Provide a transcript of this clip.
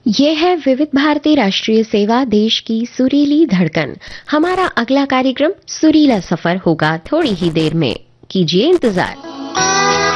ये है विविध भारती राष्ट्रीय सेवा, देश की सुरीली धड़कन। हमारा अगला कार्यक्रम सुरीला सफर होगा थोड़ी ही देर में, कीजिए इंतजार।